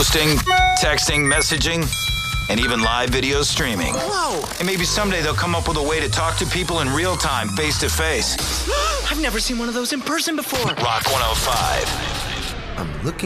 posting, texting, messaging, and even live video streaming. Whoa! And maybe someday they'll come up with a way to talk to people in real time, face to face. I've never seen one of those in person before. Rock 105. I'm looking